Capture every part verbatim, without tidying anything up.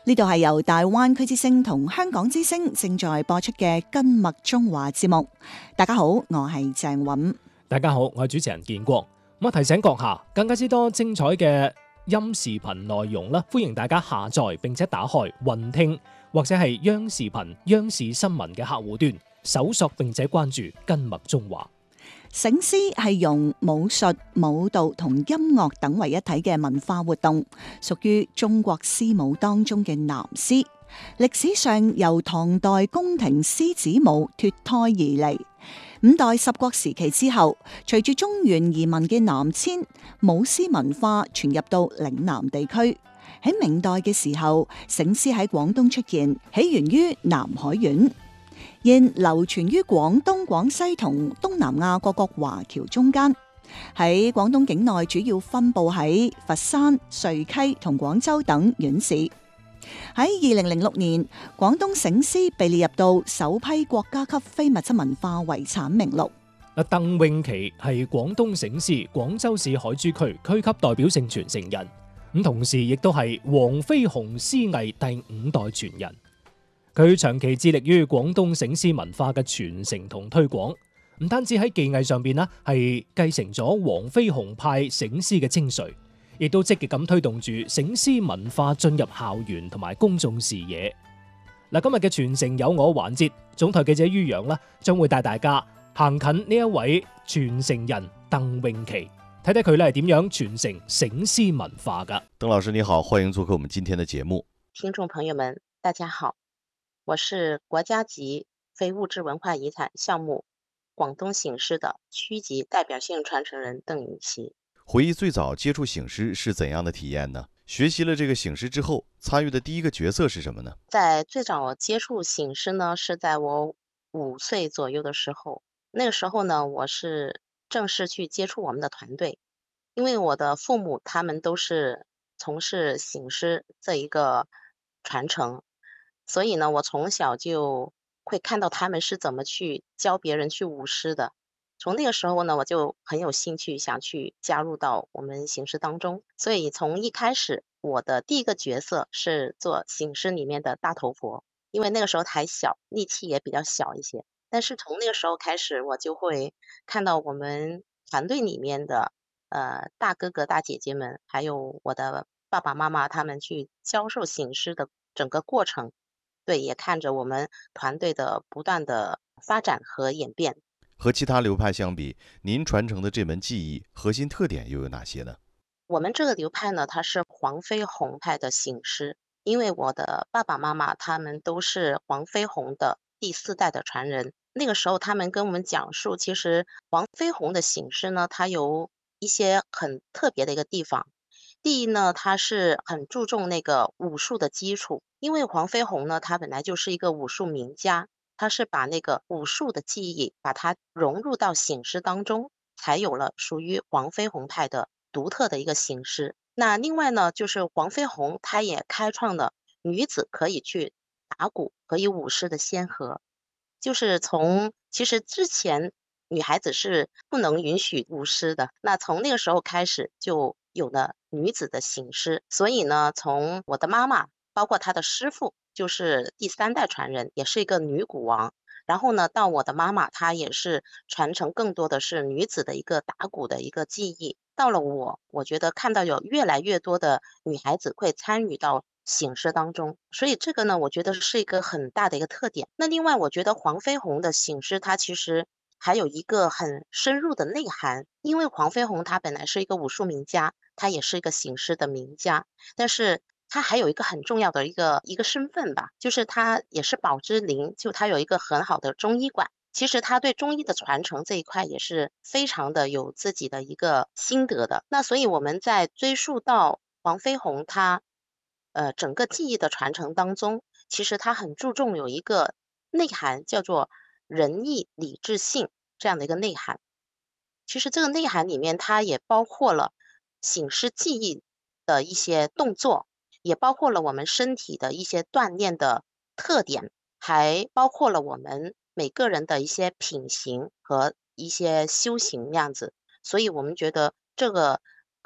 呢度係由大灣區之聲同香港之聲正在播出嘅根脈中華節目。大家好，我係鄭韻。 大家好，我係主持人建國。咁啊，提醒閣下，更加之多精彩嘅音視頻內容啦，歡迎大家下載並且打開雲聽或者係央視頻、央視新聞嘅客戶端，搜索並且關注根脈中華。 醒獅係用武術、舞蹈同音樂等為一體嘅文化活動，屬於中國獅舞當中嘅南獅。歷史上由唐代宮廷獅子舞脫胎而嚟，五代十國時期之後，隨住中原移民嘅南遷，舞獅文化傳入到嶺南地區。喺明代嘅時候，醒獅喺廣東出現，起源於南海縣。現流傳於廣東、廣西同東南亞各國華僑中間，喺廣東境內主要分佈喺佛山、遂溪同廣州等縣市。喺二零零六年，廣東醒獅被列入到首批國家級非物質文化遺產名錄。 鄧詠琪係廣東醒獅廣州市海珠區區級代表性傳承人，咁同時亦都係黃飛鴻獅藝第五代傳人。佢長期致力於廣東醒獅文化嘅傳承同推廣，唔單止喺技藝上邊啦，係繼承咗黃飛鴻派醒獅嘅精髓，亦都積極咁推動住醒獅文化進入校園同埋公眾視野。嗱，今日嘅傳承有我環節，總台記者于洋啦，將會帶大家行近呢一位傳承人鄧詠琪，睇睇佢咧係點樣傳承醒獅文化噶。 鄧老師你好，歡迎做客我們今天的節目。 聽眾朋友們，大家好。我是國家級非物質文化遺產項目廣東醒獅的區級代表性傳承人鄧詠琪。 回憶最早接觸醒獅是怎樣的體驗呢？學習了這個醒獅之後，參與的第一個角色是什麼呢？ 在最早接觸醒獅呢，是在我五歲左右的時候。那個時候呢，我是正式去接觸我們的團隊，因為我的父母他們都是從事醒獅這一個傳承。所以呢，我從小就會看到他們是怎麼去教別人去舞獅的。從那個時候呢，我就很有興趣想去加入到我們醒獅當中。所以從一開始，我的第一個角色是做醒獅裡面的大頭佛，因為那個時候還小，力氣也比較小一些。但是從那個時候開始，我就會看到我們團隊裡面的呃大哥哥大姐姐們，還有我的爸爸媽媽，他們去教授醒獅的整個過程。對，也看着我們團隊的不斷的發展和演變。 和其他流派相比，您傳承的這門技藝核心特點又有哪些呢？ 我們這個流派呢，它是黃飛鴻派的醒獅，因為我的爸爸媽媽他們都是黃飛鴻的第四代的傳人。那個時候他們跟我們講述，其實黃飛鴻的醒獅呢，它有一些很特別的一個地方。第一呢，它是很注重那個武術的基礎，因為黃飛鴻呢，他本來就是一個武術名家，他是把那個武術的技藝，把它融入到醒獅當中，才有了屬於黃飛鴻派的獨特的一個醒獅。那另外呢，就是黃飛鴻他也開創了女子可以去打鼓、可以舞獅的先河，就是從其實之前女孩子是不能允許舞獅的，那從那個時候開始就有了女子的醒獅。所以呢，從我的媽媽包括她的師父，就是第三代傳人，也是一個女鼓王，然後呢到我的媽媽，她也是傳承更多的是女子的一個打鼓的一個技藝。到了我我覺得看到有越來越多的女孩子會參與到醒獅當中，所以這個呢我覺得是一個很大的一個特點。那另外我覺得黃飛鴻的醒獅它其實還有一個很深入的內涵，因為黃飛鴻他本來是一個武術名家，他也是一個醒獅的名家，但是他還有一個很重要的一個一個身份吧，就是他也是寶芝林，就他有一個很好的中醫館。其實他對中醫的傳承這一塊也是非常的有自己的一個心得的。那所以我們在追溯到黃飛鴻他呃整個技藝的傳承當中，其實他很注重有一個內涵，叫做仁義禮智信這樣的一個內涵。其實這個內涵裡面，它也包括了醒獅技藝的一些動作，也包括了我們身體的一些鍛鍊的特點，還包括了我們每個人的一些品行和一些修行樣子。所以我們覺得這個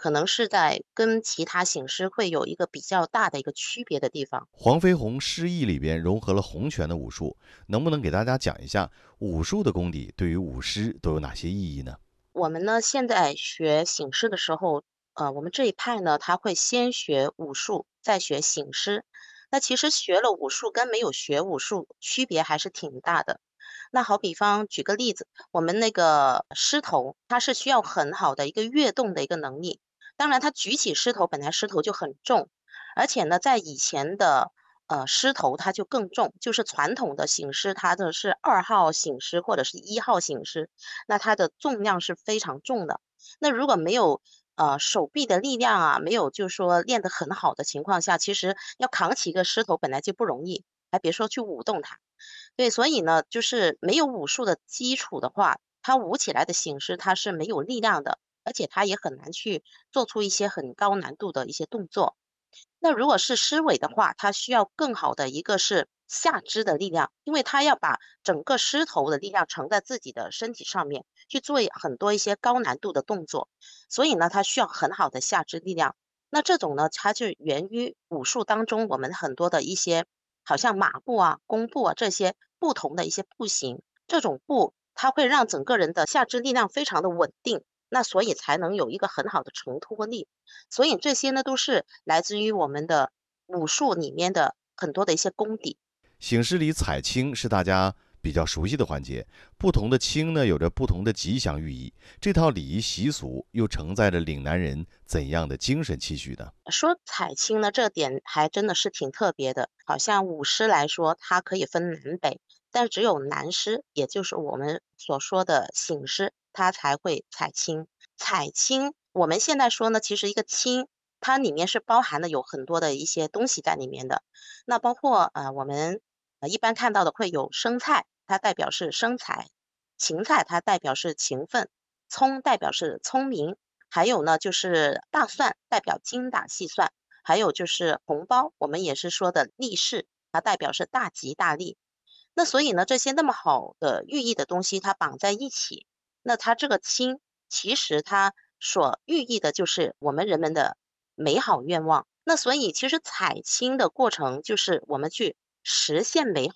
可能是在跟其他醒狮会有一个比较大的一个区别的地方。 黄飞鸿诗意里边融合了洪拳的武术，能不能给大家讲一下武术的功底对于舞狮都有哪些意义呢？ 我们呢现在学醒狮的时候，呃，我们这一派呢，他会先学武术，再学醒狮。那其实学了武术跟没有学武术区别还是挺大的。那好比方举个例子，我们那个狮头，它是需要很好的一个跃动的一个能力。当然，它举起狮头，本来狮头就很重，而且呢，在以前的呃狮头它就更重，就是传统的醒狮，它的是二号醒狮或者是一号醒狮，那它的重量是非常重的。那如果没有呃手臂的力量啊，没有就是说练得很好的情况下，其实要扛起一个狮头本来就不容易，还别说去舞动它。对，所以呢，就是没有武术的基础的话，它舞起来的形式它是没有力量的，而且它也很难去做出一些很高难度的一些动作。那如果是狮尾的话，它需要更好的一个是下肢的力量，因为它要把整个狮头的力量承在自己的身体上面，去做很多一些高难度的动作，所以呢，它需要很好的下肢力量。那这种呢，它就源于武术当中我们很多的一些，好像马步啊、弓步啊这些不同的一些步型，这种步它会让整个人的下肢力量非常的稳定，那所以才能有一个很好的承托力。所以这些呢，都是来自于我们的武术里面的很多的一些功底。 醒狮里踩青是大家比较熟悉的环节，不同的青呢有着不同的吉祥寓意。这套礼仪习俗又承载着岭南人怎样的精神期许呢？ 说踩青呢，这点还真的是挺特别的。好像舞狮来说，它可以分南北，但只有南狮，也就是我们所说的醒狮，它才会踩青。踩青，我们现在说呢，其实一个青，它里面是包含了有很多的一些东西在里面的。那包括呃，我们呃一般看到的会有生菜，它代表是生财；芹菜它代表是勤奋；葱代表是聪明。还有呢，就是大蒜代表精打细算，还有就是红包，我们也是说的利是，它代表是大吉大利。那所以呢，这些那么好的寓意的东西，它绑在一起，那它这个青，其实它所寓意的就是我们人们的美好愿望。那所以其实采青的过程，就是我们去实现美好